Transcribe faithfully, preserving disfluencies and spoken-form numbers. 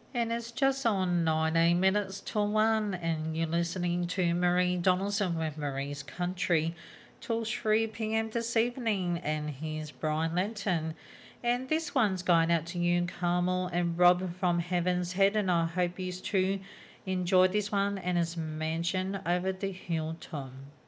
And it's just on nineteen minutes to one, and you're listening to Marie Donaldson with Marie's Country till three p m this evening. And here's Brian Lenton. And this one's going out to you, Carmel and Rob from Heaven's Head. And I hope you too enjoyed this one and it's Mansion over the Hill, Tom.